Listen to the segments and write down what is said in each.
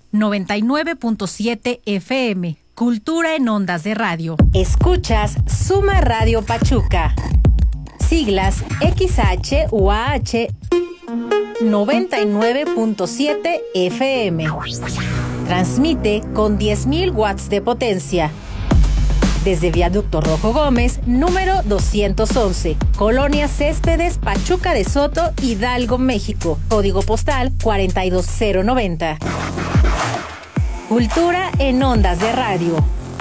99.7 FM. Cultura en ondas de radio. Escuchas Suma Radio Pachuca. Siglas XH-UAH 99.7 FM. Transmite con 10.000 watts de potencia. Desde Viaducto Rojo Gómez, número 211, Colonia Céspedes, Pachuca de Soto, Hidalgo, México. Código postal 42090. Cultura en ondas de radio.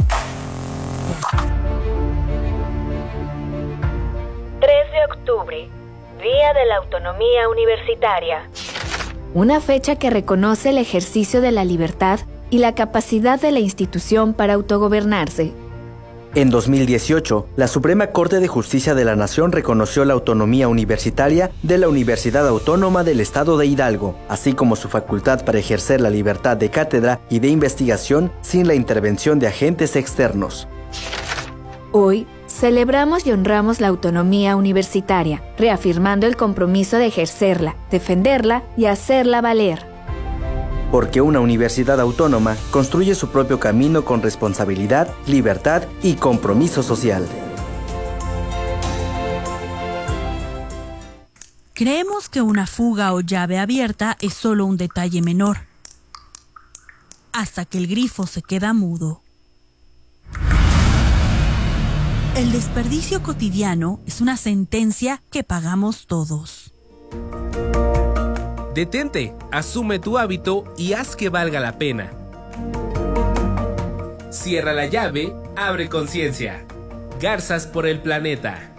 De octubre, Día de la Autonomía Universitaria. Una fecha que reconoce el ejercicio de la libertad y la capacidad de la institución para autogobernarse. En 2018, la Suprema Corte de Justicia de la Nación reconoció la autonomía universitaria de la Universidad Autónoma del Estado de Hidalgo, así como su facultad para ejercer la libertad de cátedra y de investigación sin la intervención de agentes externos. Hoy, celebramos y honramos la autonomía universitaria, reafirmando el compromiso de ejercerla, defenderla y hacerla valer. Porque una universidad autónoma construye su propio camino con responsabilidad, libertad y compromiso social. Creemos que una fuga o llave abierta es solo un detalle menor, hasta que el grifo se queda mudo. El desperdicio cotidiano es una sentencia que pagamos todos. Detente, asume tu hábito y haz que valga la pena. Cierra la llave, abre conciencia. Garzas por el planeta.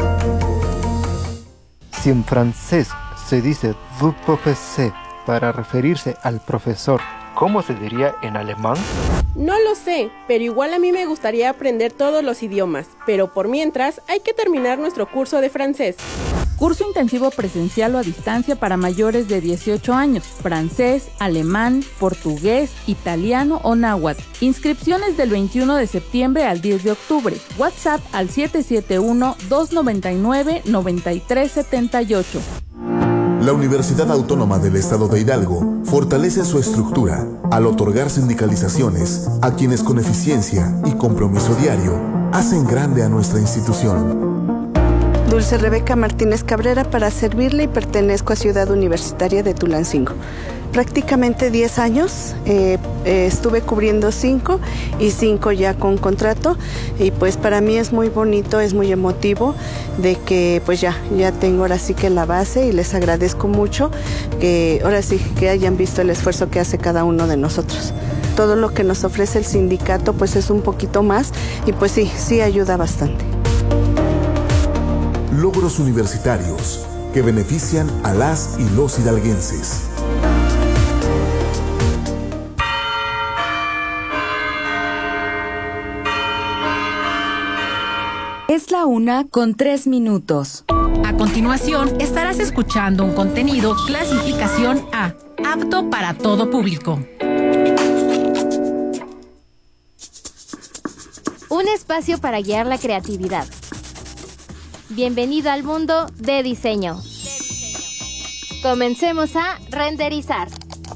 Si en francés se dice vous professez para referirse al profesor, ¿cómo se diría en alemán? No lo sé, pero igual a mí me gustaría aprender todos los idiomas, pero por mientras hay que terminar nuestro curso de francés. Curso intensivo presencial o a distancia para mayores de 18 años, francés, alemán, portugués, italiano o náhuatl. Inscripciones del 21 de septiembre al 10 de octubre. WhatsApp al 771-299-9378. La Universidad Autónoma del Estado de Hidalgo fortalece su estructura al otorgar sindicalizaciones a quienes con eficiencia y compromiso diario hacen grande a nuestra institución. Dulce Rebeca Martínez Cabrera, para servirle, y pertenezco a Ciudad Universitaria de Tulancingo. Prácticamente 10 años, estuve cubriendo 5 y 5 ya con contrato, y pues para mí es muy bonito, es muy emotivo de que pues ya tengo ahora sí que la base, y les agradezco mucho que ahora sí que hayan visto el esfuerzo que hace cada uno de nosotros. Todo lo que nos ofrece el sindicato pues es un poquito más, y pues sí ayuda bastante. Logros universitarios que benefician a las y los hidalguenses. Es la 1:03. A continuación, estarás escuchando un contenido clasificación A, apto para todo público. Un espacio para guiar la creatividad. Bienvenido al mundo de diseño. Comencemos a renderizar.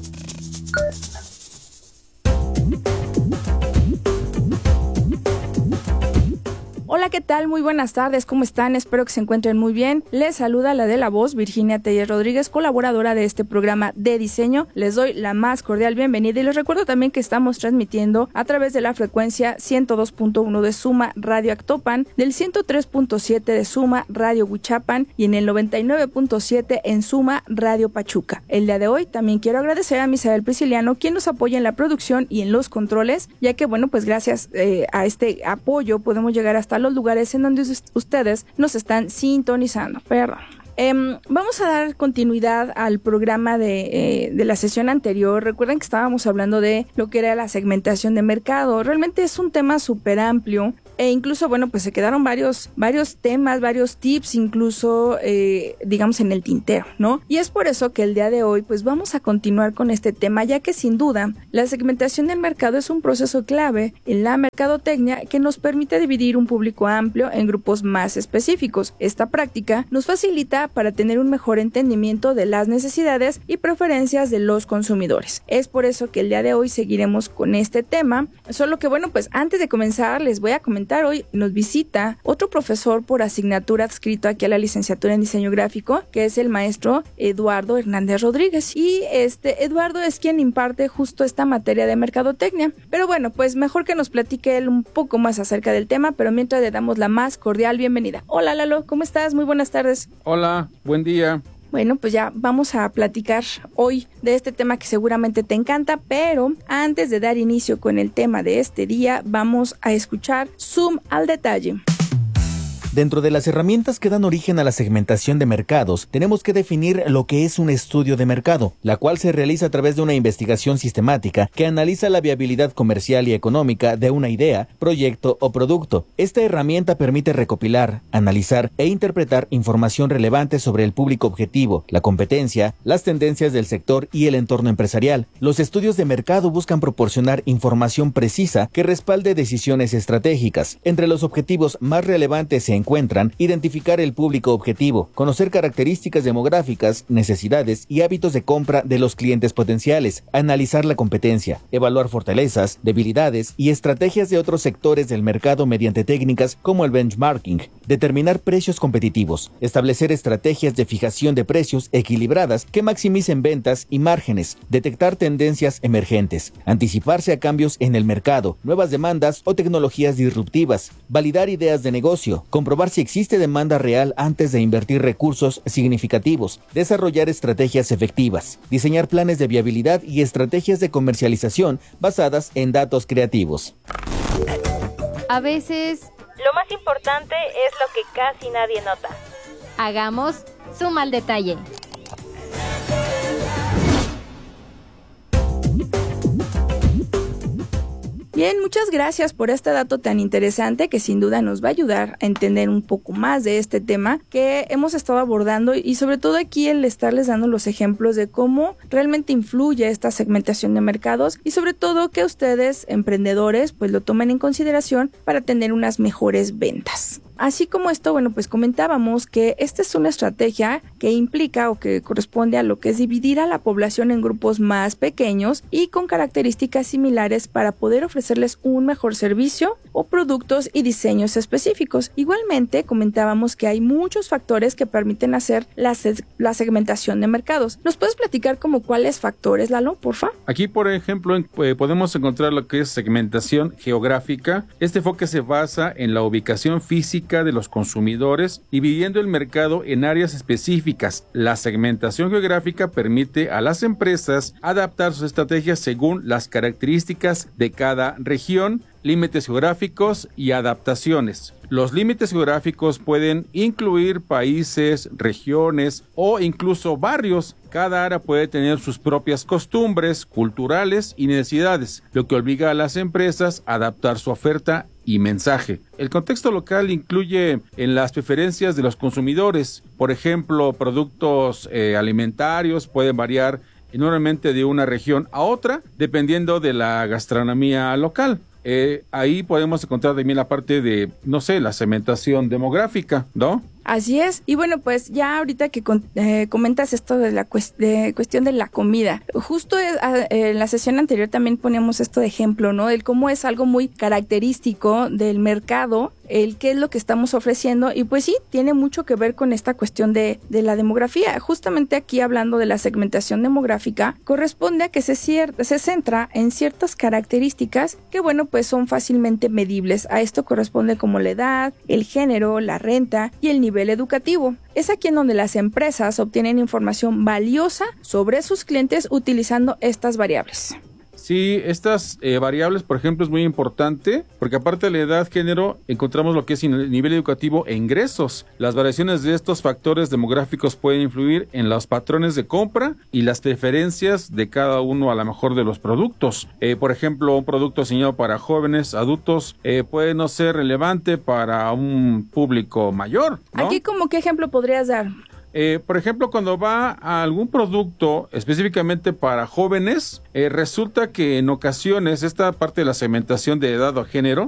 Hola, ¿qué tal? Muy buenas tardes, ¿cómo están? Espero que se encuentren muy bien. Les saluda la de la voz, Virginia Telles Rodríguez, colaboradora de este programa de diseño. Les doy la más cordial bienvenida y les recuerdo también que estamos transmitiendo a través de la frecuencia 102.1 de Suma Radio Actopan, del 103.7 de Suma Radio Huichapan y en el 99.7 en Suma Radio Pachuca. El día de hoy también quiero agradecer a Misael Prisciliano, quien nos apoya en la producción y en los controles, ya que bueno, pues gracias a este apoyo podemos llegar hasta los lugares en donde ustedes nos están sintonizando. Perdón. Vamos a dar continuidad al programa de la sesión anterior. Recuerden que estábamos hablando de lo que era la segmentación de mercado. Realmente es un tema súper amplio e incluso, bueno, pues se quedaron varios temas, varios tips, incluso, digamos, en el tintero, ¿no? Y es por eso que el día de hoy, pues vamos a continuar con este tema, ya que sin duda, la segmentación del mercado es un proceso clave en la mercadotecnia que nos permite dividir un público amplio en grupos más específicos. Esta práctica nos facilita para tener un mejor entendimiento de las necesidades y preferencias de los consumidores. Es por eso que el día de hoy seguiremos con este tema, solo que bueno, pues antes de comenzar les voy a comentar, hoy nos visita otro profesor por asignatura adscrito aquí a la licenciatura en diseño gráfico, que es el maestro Eduardo Hernández Rodríguez, y Eduardo es quien imparte justo esta materia de mercadotecnia. Pero bueno, pues mejor que nos platique él un poco más acerca del tema, pero mientras le damos la más cordial bienvenida. Hola Lalo, ¿cómo estás? Muy buenas tardes. Hola, buen día. Bueno, pues ya vamos a platicar hoy de este tema que seguramente te encanta, pero antes de dar inicio con el tema de este día, vamos a escuchar Zoom al detalle. Dentro de las herramientas que dan origen a la segmentación de mercados, tenemos que definir lo que es un estudio de mercado, la cual se realiza a través de una investigación sistemática que analiza la viabilidad comercial y económica de una idea, proyecto o producto. Esta herramienta permite recopilar, analizar e interpretar información relevante sobre el público objetivo, la competencia, las tendencias del sector y el entorno empresarial. Los estudios de mercado buscan proporcionar información precisa que respalde decisiones estratégicas. Entre los objetivos más relevantes se encuentran identificar el público objetivo, conocer características demográficas, necesidades y hábitos de compra de los clientes potenciales, analizar la competencia, evaluar fortalezas, debilidades y estrategias de otros sectores del mercado mediante técnicas como el benchmarking, determinar precios competitivos, establecer estrategias de fijación de precios equilibradas que maximicen ventas y márgenes, detectar tendencias emergentes, anticiparse a cambios en el mercado, nuevas demandas o tecnologías disruptivas, validar ideas de negocio, comprobar si existe demanda real antes de invertir recursos significativos, desarrollar estrategias efectivas, diseñar planes de viabilidad y estrategias de comercialización basadas en datos creativos. A veces, lo más importante es lo que casi nadie nota. Hagamos zoom al detalle. Bien, muchas gracias por este dato tan interesante que sin duda nos va a ayudar a entender un poco más de este tema que hemos estado abordando y sobre todo aquí el estarles dando los ejemplos de cómo realmente influye esta segmentación de mercados y sobre todo que ustedes, emprendedores, pues lo tomen en consideración para tener unas mejores ventas. Así como esto, bueno, pues comentábamos que esta es una estrategia que implica o que corresponde a lo que es dividir a la población en grupos más pequeños y con características similares para poder ofrecerles un mejor servicio o productos y diseños específicos. Igualmente, comentábamos que hay muchos factores que permiten hacer la segmentación de mercados. ¿Nos puedes platicar como cuáles factores, Lalo, porfa? Aquí, por ejemplo, podemos encontrar lo que es segmentación geográfica. Este enfoque se basa en la ubicación física de los consumidores, dividiendo el mercado en áreas específicas. La segmentación geográfica permite a las empresas adaptar sus estrategias según las características de cada región, límites geográficos y adaptaciones. Los límites geográficos pueden incluir países, regiones o incluso barrios. Cada área puede tener sus propias costumbres, culturales y necesidades, lo que obliga a las empresas a adaptar su oferta y mensaje. El contexto local incluye en las preferencias de los consumidores. Por ejemplo, productos alimentarios pueden variar enormemente de una región a otra, dependiendo de la gastronomía local. Ahí podemos encontrar también la parte de, la segmentación demográfica, ¿no? Así es, y bueno, pues ya ahorita que comentas esto de la cuestión de la comida, justo en la sesión anterior también poníamos esto de ejemplo, ¿no? El cómo es algo muy característico del mercado, el qué es lo que estamos ofreciendo, y pues sí, tiene mucho que ver con esta cuestión de la demografía. Justamente aquí hablando de la segmentación demográfica, corresponde a que se centra en ciertas características que, bueno, pues son fácilmente medibles. A esto corresponde como la edad, el género, la renta y el nivel educativo. Es aquí en donde las empresas obtienen información valiosa sobre sus clientes utilizando estas variables. Sí, estas variables, por ejemplo, es muy importante porque aparte de la edad, género, encontramos lo que es el nivel educativo e ingresos. Las variaciones de estos factores demográficos pueden influir en los patrones de compra y las preferencias de cada uno a lo mejor de los productos. Por ejemplo, un producto diseñado para jóvenes, adultos, puede no ser relevante para un público mayor, ¿no? Aquí, ¿como qué ejemplo podrías dar? Por ejemplo, cuando va a algún producto específicamente para jóvenes, resulta que en ocasiones esta parte de la segmentación de edad o género